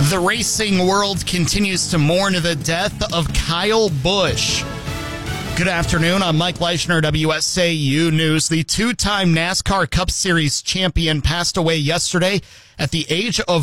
The racing world continues to mourn the death of Kyle Busch. Good afternoon. I'm Mike Leischner, WSAU News. The two-time NASCAR Cup Series champion passed away yesterday at the age of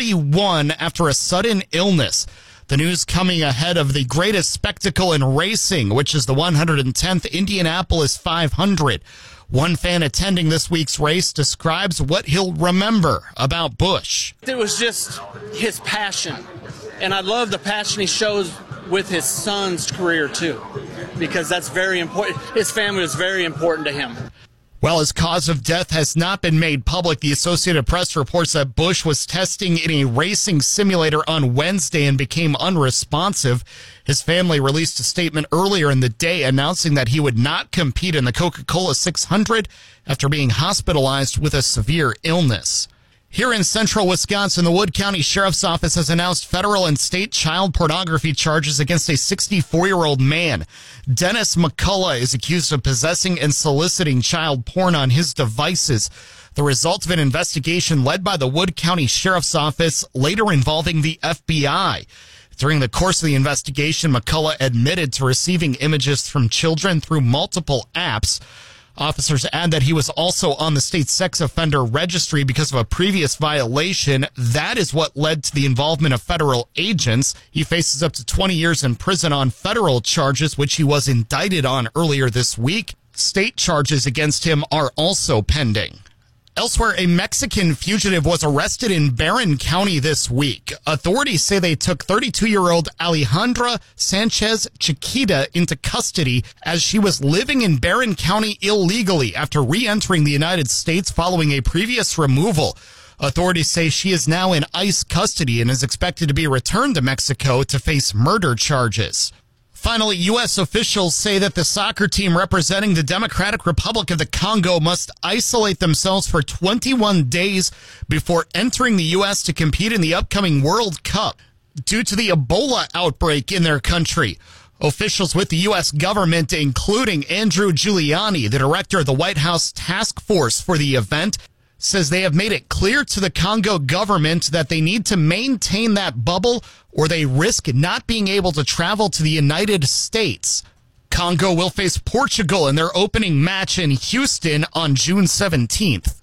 41 after a sudden illness. The news coming ahead of the greatest spectacle in racing, which is the 110th Indianapolis 500. One fan attending this week's race describes what he'll remember about Busch. It was just his passion, and I love the passion he shows with his son's career, too, because that's very important. His family was very important to him. Well, his cause of death has not been made public. The Associated Press reports that Busch was testing in a racing simulator on Wednesday and became unresponsive. His family released a statement earlier in the day announcing that he would not compete in the Coca-Cola 600 after being hospitalized with a severe illness. Here in central Wisconsin, the Wood County Sheriff's Office has announced federal and state child pornography charges against a 64-year-old man. Dennis McCullough is accused of possessing and soliciting child porn on his devices. The result of an investigation led by the Wood County Sheriff's Office, later involving the FBI. During the course of the investigation, McCullough admitted to receiving images from children through multiple apps. Officers add that he was also on the state sex offender registry because of a previous violation. That is what led to the involvement of federal agents. He faces up to 20 years in prison on federal charges, which he was indicted on earlier this week. State charges against him are also pending. Elsewhere, a Mexican fugitive was arrested in Barron County this week. Authorities say they took 32-year-old Alejandra Sanchez Chiquita into custody as she was living in Barron County illegally after re-entering the United States following a previous removal. Authorities say she is now in ICE custody and is expected to be returned to Mexico to face murder charges. Finally, U.S. officials say that the soccer team representing the Democratic Republic of the Congo must isolate themselves for 21 days before entering the U.S. to compete in the upcoming World Cup due to the Ebola outbreak in their country. Officials with the U.S. government, including Andrew Giuliani, the director of the White House task force for the event, says they have made it clear to the Congo government that they need to maintain that bubble or they risk not being able to travel to the United States. Congo will face Portugal in their opening match in Houston on June 17th.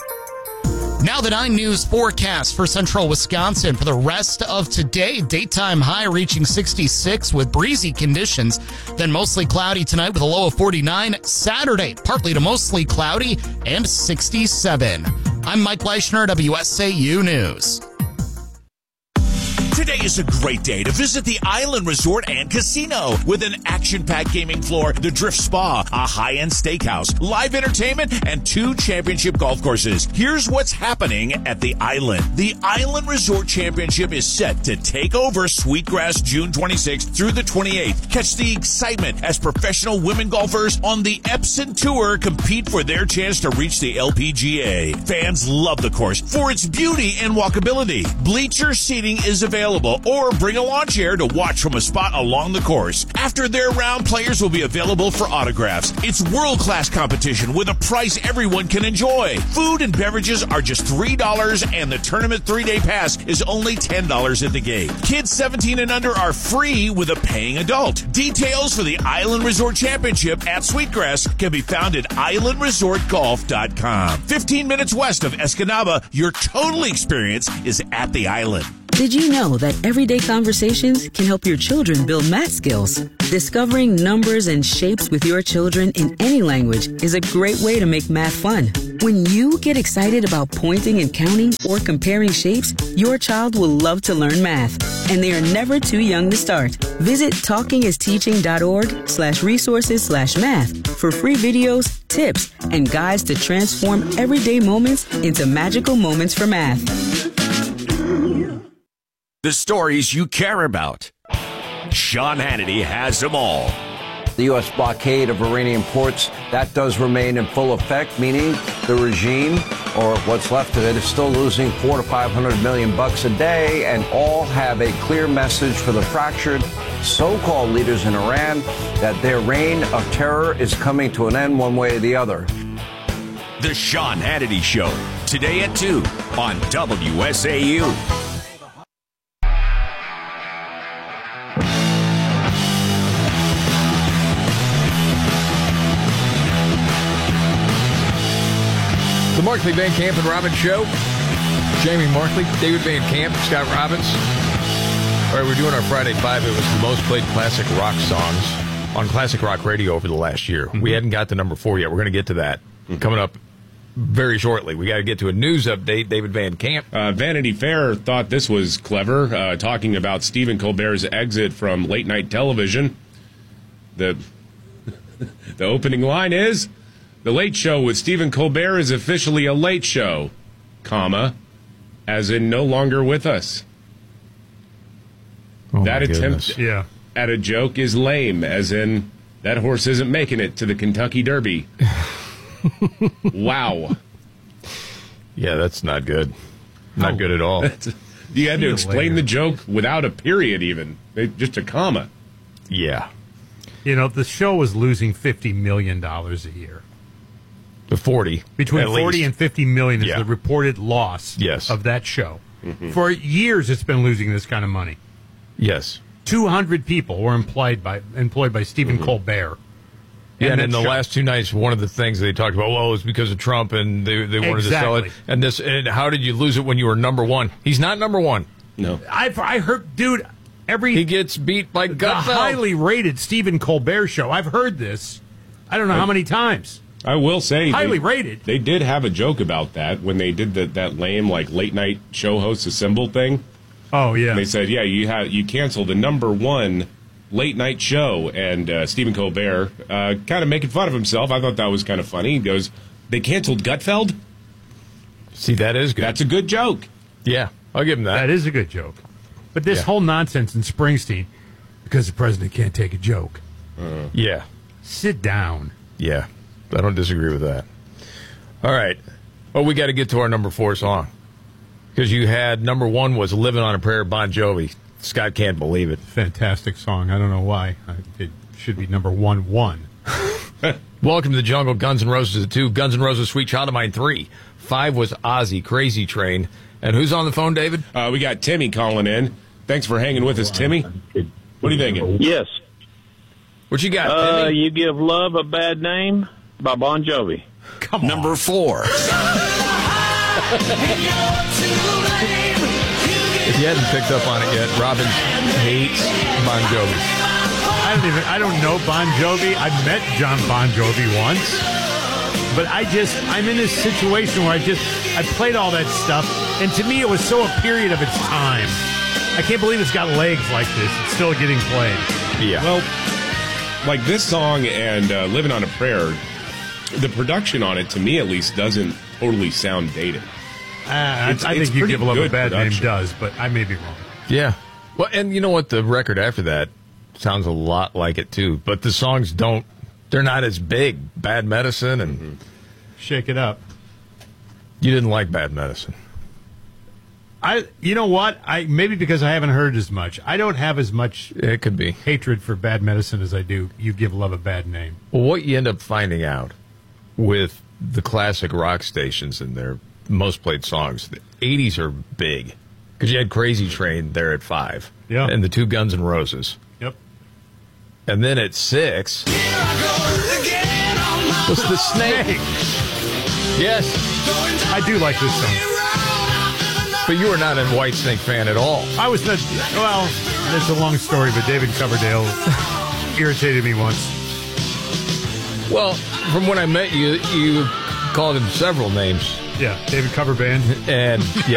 Now the 9 News forecast for central Wisconsin for the rest of today. Daytime high reaching 66 with breezy conditions. Then mostly cloudy tonight with a low of 49. Saturday, partly to mostly cloudy and 67. I'm Mike Leischner, WSAU News. Today is a great day to visit the Island Resort and Casino with an action-packed gaming floor, the Drift Spa, a high-end steakhouse, live entertainment, and 2 championship golf courses. Here's what's happening at the Island. The Island Resort Championship is set to take over Sweetgrass June 26th through the 28th. Catch the excitement as professional women golfers on the Epson Tour compete for their chance to reach the LPGA. Fans love the course for its beauty and walkability. Bleacher seating is available, or bring a lawn chair to watch from a spot along the course. After their round, players will be available for autographs. It's world-class competition with a price everyone can enjoy. Food and beverages are just $3, and the tournament 3-day pass is only $10 at the gate. Kids 17 and under are free with a paying adult. Details for the Island Resort Championship at Sweetgrass can be found at islandresortgolf.com. 15 minutes west of Escanaba, your total experience is at the Island. Did you know that everyday conversations can help your children build math skills? Discovering numbers and shapes with your children in any language is a great way to make math fun. When you get excited about pointing and counting or comparing shapes, your child will love to learn math, and they are never too young to start. Visit talkingisteaching.org/resources/math for free videos, tips, and guides to transform everyday moments into magical moments for math. The stories you care about. Sean Hannity has them all. The U.S. blockade of Iranian ports, that does remain in full effect, meaning the regime, or what's left of it, is still losing $400 to $500 million a day, and all have a clear message for the fractured so-called leaders in Iran that their reign of terror is coming to an end one way or the other. The Sean Hannity Show, today at 2 on WSAU. The Markley, Van Camp, and Robbins Show. Jamie Markley, David Van Camp, Scott Robbins. All right, we're doing our Friday 5. It was the most played classic rock songs on classic rock radio over the last year. Mm-hmm. We hadn't got to number 4 yet. We're going to get to that coming up very shortly. We got to get to a news update. David Van Camp. Vanity Fair thought this was clever, talking about Stephen Colbert's exit from late night television. The opening line is, "The Late Show with Stephen Colbert is officially a late show, comma, as in no longer with us." Oh, that attempt yeah. at a joke is lame, as in that horse isn't making it to the Kentucky Derby. Wow. Yeah, that's not good. Not good at all. You had to explain the joke without a period even. Just a comma. Yeah. You know, the show was losing $50 million a year. The 40. Between at 40 least. and 50 million is Yeah. the reported loss of that show. Mm-hmm. For years, it's been losing this kind of money. Yes. 200 people were employed by Stephen Colbert. Yeah, and in the last 2 nights, one of the things they talked about, well, it was because of Trump, and they wanted to sell it. And how did you lose it when you were number one? He's not number one. No. I heard, dude, he gets beat by Gutfeld. The highly rated Stephen Colbert show. I've heard this. I don't know how many times. I will say, highly rated. They did have a joke about that when they did that lame late night show hosts assemble thing. Oh yeah. And they said, yeah, you canceled the number one late night show, and Stephen Colbert kind of making fun of himself. I thought that was kind of funny. He goes, "They canceled Gutfeld." See, that is good. That's a good joke. Yeah, I'll give him that. That is a good joke. But this whole nonsense in Springsteen, because the president can't take a joke. Yeah. Sit down. Yeah, I don't disagree with that. All right. Well, we got to get to our number 4 song. Because you had number 1 was "Living on a Prayer" Bon Jovi. Scott can't believe it. Fantastic song. I don't know why. It should be number 1. Welcome to the Jungle. Guns N' Roses at 2. Guns N' Roses Sweet Child of Mine 3. 5 was Ozzy Crazy Train. And who's on the phone, David? We got Timmy calling in. Thanks for hanging with us, Timmy. What are you thinking? Yes. What you got, Timmy? You Give Love a Bad Name by Bon Jovi. Come on. Number 4. If you hadn't picked up on it yet, Robin hates Bon Jovi. I don't know Bon Jovi. I met John Bon Jovi once. But I'm in this situation where I played all that stuff, and to me it was so a period of its time. I can't believe it's got legs like this. It's still getting played. Yeah. Well, like this song and "Living on a Prayer," the production on it, to me at least, doesn't totally sound dated. I think "You Give Love a Bad Name" does, but I may be wrong. Yeah. Well, and you know what? The record after that sounds a lot like it, too. But the songs they're not as big. Bad Medicine and Shake It Up. You didn't like Bad Medicine. You know what? Maybe because I haven't heard as much. I don't have as much it could be hatred for Bad Medicine as I do "You Give Love a Bad Name." Well, what you end up finding out with the classic rock stations and their most played songs, the 80s are big. Because you had Crazy Train there at 5. Yeah. And the 2 Guns N' Roses. Yep. And then at 6 was the Snake. Yes. I do like this song. But you were not a Whitesnake fan at all. I was not. Well, it's a long story, but David Coverdale irritated me once. Well, from when I met you, you called him several names. Yeah, David Coverband. And, yeah.